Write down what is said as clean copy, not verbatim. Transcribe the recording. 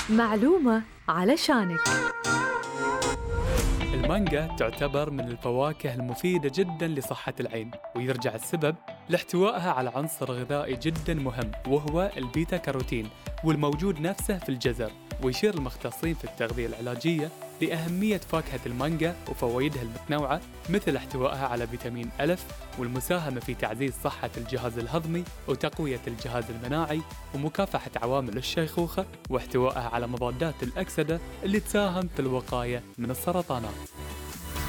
معلومة علشانك. المانجا تعتبر من الفواكه المفيدة جدا لصحة العين، ويرجع السبب لاحتوائها على عنصر غذائي جدا مهم وهو البيتا كاروتين، والموجود نفسه في الجزر. ويشير المختصين في التغذية العلاجية لأهمية فاكهة المانجا وفوائدها المتنوعة، مثل احتوائها على فيتامين ألف والمساهمة في تعزيز صحة الجهاز الهضمي وتقوية الجهاز المناعي ومكافحة عوامل الشيخوخة، واحتوائها على مضادات الأكسدة اللي تساهم في الوقاية من السرطانات.